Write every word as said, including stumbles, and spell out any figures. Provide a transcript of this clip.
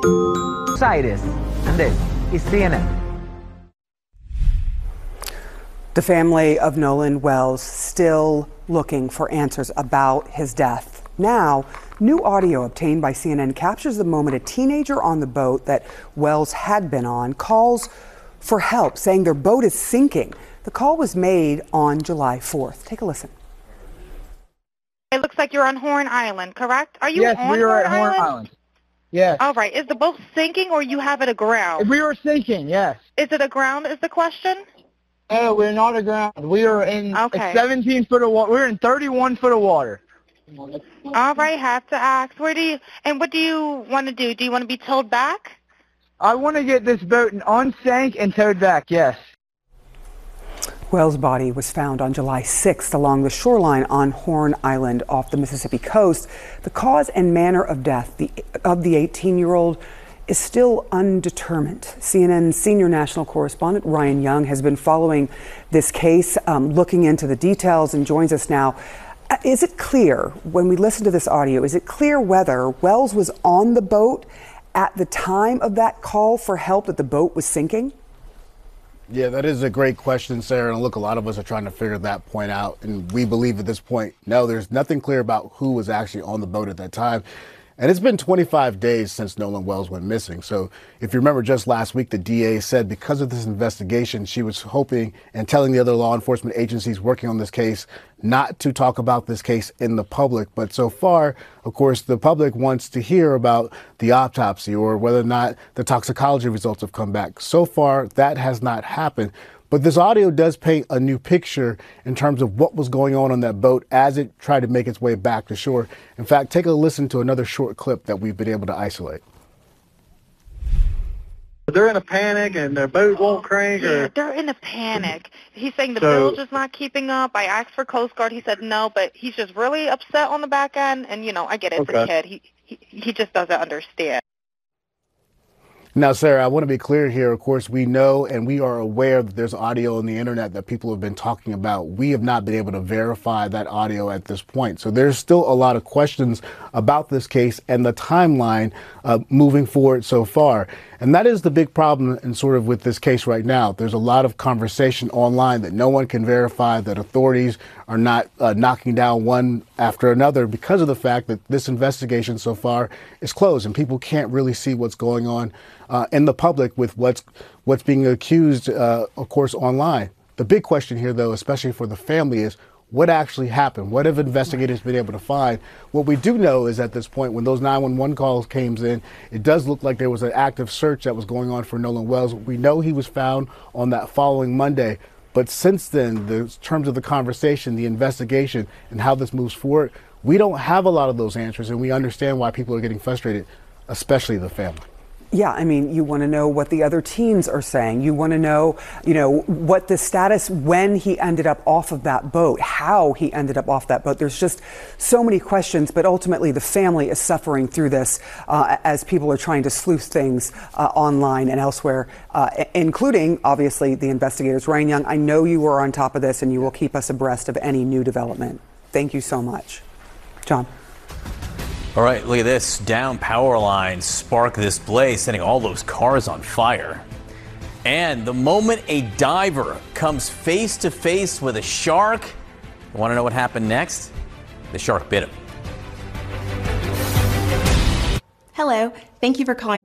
Aires, and this is C N N. The family of Nolan Wells still looking for answers about his death. Now, new audio obtained by C N N captures the moment a teenager on the boat that Wells had been on calls for help, saying their boat is sinking. The call was made on July fourth. Take a listen. It looks like you're on Horn Island, correct? Are you yes, on we are Horn at Horn Island? Island. Yes. All right. Is the boat sinking or you have it aground? We were sinking, yes. Is it aground is the question? No, we're not aground. We are in Okay. seventeen foot of water. We're in thirty-one foot of water. All right. Have to ask. Where do you, and what do you want to do? Do you want to be towed back? I want to get this boat unsank and towed back, yes. Wells' body was found on July sixth along the shoreline on Horn Island off the Mississippi coast. The cause and manner of death the, of the eighteen-year-old is still undetermined. C N N senior national correspondent Ryan Young has been following this case, um, looking into the details, and joins us now. Is it clear, when we listen to this audio, is it clear whether Wells was on the boat at the time of that call for help, that the boat was sinking? Yeah, that is a great question, Sarah. And look, a lot of us are trying to figure that point out. And we believe at this point, no, there's nothing clear about who was actually on the boat at that time. And it's been twenty-five days since Nolan Wells went missing. So if you remember, just last week, the D A said because of this investigation, she was hoping and telling the other law enforcement agencies working on this case not to talk about this case in the public. But so far, of course, the public wants to hear about the autopsy or whether or not the toxicology results have come back. So far, that has not happened. But this audio does paint a new picture in terms of what was going on on that boat as it tried to make its way back to shore. In fact, take a listen to another short clip that we've been able to isolate. They're in a panic and their boat won't crank. Or... Yeah, they're in a panic. He's saying the So- bilge is not keeping up. I asked for Coast Guard. He said no, but he's just really upset on the back end. And, you know, I get it. It's a Okay. kid. He, he, he just doesn't understand. Now, Sarah, I want to be clear here. Of course, we know and we are aware that there's audio on the internet that people have been talking about. We have not been able to verify that audio at this point. So there's still a lot of questions about this case and the timeline uh, moving forward so far. And that is the big problem and sort of with this case right now. There's a lot of conversation online that no one can verify, that authorities are not uh, knocking down one after another because of the fact that this investigation so far is closed and people can't really see what's going on uh, in the public with what's what's being accused, uh, of course, online. The big question here, though, especially for the family, is what actually happened? What have investigators been able to find? What we do know is at this point, when those nine one one calls came in, it does look like there was an active search that was going on for Nolan Wells. We know he was found on that following Monday. But since then, the terms of the conversation, the investigation, and how this moves forward, we don't have a lot of those answers, and we understand why people are getting frustrated, especially the family. Yeah, I mean, you want to know what the other teams are saying. You want to know, you know, what the status when he ended up off of that boat, how he ended up off that boat. There's just so many questions, but ultimately the family is suffering through this uh, as people are trying to sleuth things uh, online and elsewhere, uh, including, obviously, the investigators. Ryan Young, I know you are on top of this and you will keep us abreast of any new development. Thank you so much. John. All right, look at this. Down power lines spark this blaze, setting all those cars on fire. And the moment a diver comes face to face with a shark, you want to know what happened next? The shark bit him. Hello, thank you for calling.